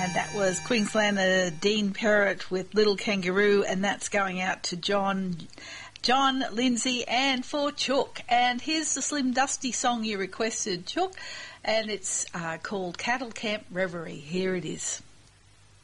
And that was Queenslander Dean Perrott with Little Kangaroo, and that's going out to John, Lindsay, and for Chook. And here's the Slim Dusty song you requested, Chook, and it's called Cattle Camp Reverie. Here it is.